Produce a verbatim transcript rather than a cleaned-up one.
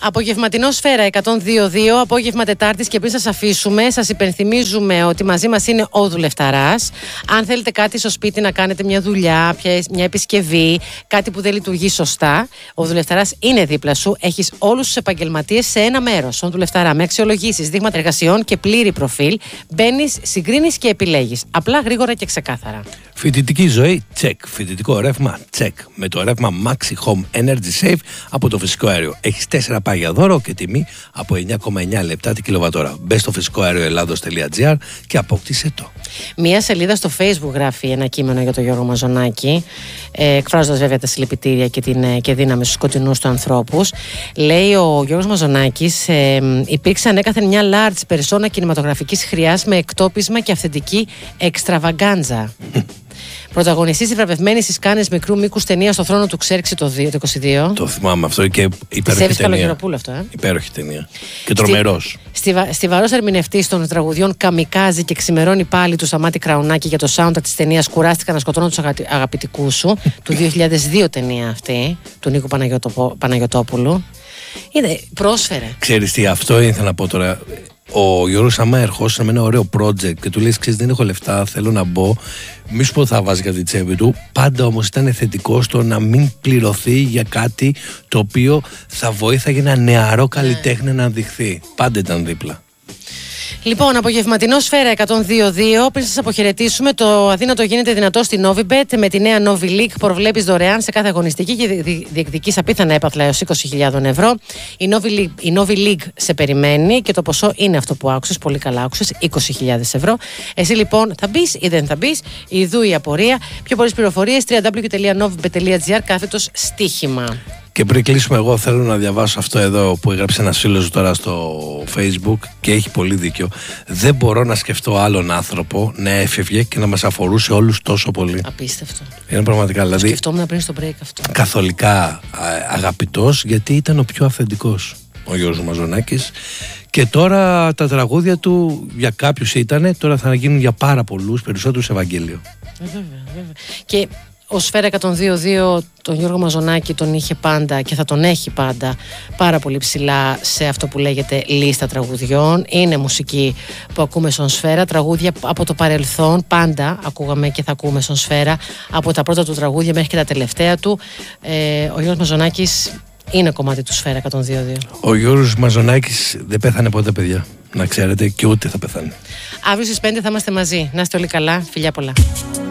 Απογευματινό Σφαίρα εκατόν δύο κόμμα δύο, απόγευμα Τετάρτης, και πριν σας αφήσουμε, σας υπενθυμίζουμε ότι μαζί μας είναι ο Δουλευταράς. Αν θέλετε κάτι στο σπίτι να κάνετε, μια δουλειά, μια επισκευή, κάτι που δεν λειτουργεί σωστά, ο Δουλευταράς είναι δίπλα σου. Έχεις όλους τους επαγγελματίες σε ένα μέρος. Στον Δουλευταρά, με αξιολογήσεις, δείγματα εργασιών και πλήρη προφίλ, μπαίνεις, συγκρίνεις και επιλέγεις. Απλά, γρήγορα και ξεκάθαρα. Φοιτητική ζωή, check. Φοιτητικό ρεύμα, check. Με το ρεύμα Maxi Home Energy Save από το φυσικό αέριο. Έχεις τέσσερα πάγια δώρο και τιμή από εννιά κόμμα εννιά λεπτά την κιλοβατόρα. Μπες στο φυσικό αέριο ελλάδος τελεία τζι άρ και απόκτησέ το. Μία σελίδα στο Facebook γράφει ένα κείμενο για τον Γιώργο Μαζονάκη, ε, εκφράζοντας βέβαια τα συλληπιτήρια και, την, και δύναμη στους σκοτεινούς του ανθρώπους. Λέει ο Γιώργος Μαζονάκης, ε, υπήρξε ανέκαθεν μια large persona κινηματογραφικής χρειάς με εκτόπισμα και αυθεντική εξτραβαγκάντζα. Πρωταγωνιστής τη βραβευμένη στις Κάνες μικρού μήκους ταινία στο θρόνο του Ξέρξη το είκοσι δύο. Το θυμάμαι αυτό και υπέροχη Πιστεύεις ταινία. Καλογεροπούλου αυτό, ε? Υπέροχη ταινία. Και τρομερός. Στη, στιβαρός ερμηνευτής των τραγουδιών Καμικάζι και Ξημερώνει πάλι του Σταμάτη Κραουνάκη για το soundtrack της ταινίας Κουράστηκα να σκοτώνω τους αγα, αγαπητικούς σου, του δύο χιλιάδες δύο ταινία αυτή, του Νίκου Παναγιωτοπο, Παναγιωτόπουλου. Είναι, πρόσφερε. Ξέρεις τι, αυτό ήθελα να πω τώρα. Ο Γιώργος, άμα ερχόσουν με ένα ωραίο project και του λέει: ξέρεις, δεν έχω λεφτά, θέλω να μπω, μη σου πω θα βάζει για την τσέπη του. Πάντα όμως ήταν θετικό στο να μην πληρωθεί για κάτι το οποίο θα βοήθαγε ένα νεαρό καλλιτέχνη να ανδειχθεί. Πάντα ήταν δίπλα. Λοιπόν, απογευματινό Σφαίρα εκατόν δύο κόμμα δύο. Πριν σας αποχαιρετήσουμε, το αδύνατο γίνεται δυνατό στη Novibet. Με τη νέα Novi League προβλέπεις δωρεάν σε κάθε αγωνιστική και διεκδικείς απίθανα έπαθλα έως είκοσι χιλιάδες ευρώ. Η Novi League, η Novi League σε περιμένει και το ποσό είναι αυτό που άκουσες. Πολύ καλά άκουσες, είκοσι χιλιάδες ευρώ. Εσύ λοιπόν θα μπεις ή δεν θα μπεις, ιδού η απορία. Πιο πολλές πληροφορίες double-u double-u double-u τελεία novibet τελεία τζι άρ κάθετος στοίχημα. Και πριν κλείσουμε, εγώ θέλω να διαβάσω αυτό εδώ που έγραψε ένας φίλος τώρα στο Facebook και έχει πολύ δίκιο. Δεν μπορώ να σκεφτώ άλλον άνθρωπο να έφευγε και να μας αφορούσε όλους τόσο πολύ. Απίστευτο. Είναι πραγματικά, το δηλαδή. Σκεφτόμουν πριν στο break αυτό. Καθολικά αγαπητός, γιατί ήταν ο πιο αυθεντικός ο Γιώργος Μαζονάκης. Και τώρα τα τραγούδια του για κάποιους ήτανε, τώρα θα γίνουν για πάρα πολλούς περισσότερους Ευαγγέλιο. Ε, βέβαια, βέβαια. Και ο Σφαίρα εκατόν δύο κόμμα δύο τον Γιώργο Μαζονάκη τον είχε πάντα και θα τον έχει πάντα πάρα πολύ ψηλά σε αυτό που λέγεται λίστα τραγουδιών. Είναι μουσική που ακούμε στον Σφαίρα, τραγούδια από το παρελθόν πάντα ακούγαμε και θα ακούμε στον Σφαίρα, από τα πρώτα του τραγούδια μέχρι και τα τελευταία του. ε, Ο Γιώργος Μαζονάκης είναι κομμάτι του Σφαίρα εκατόν δύο κόμμα δύο. Ο Γιώργος Μαζονάκης δεν πέθανε ποτέ, παιδιά, να ξέρετε, και ούτε θα πεθάνει. Αύριο στις πέντε θα είμαστε μαζί. Να είστε όλοι καλά, φιλιά πολλά.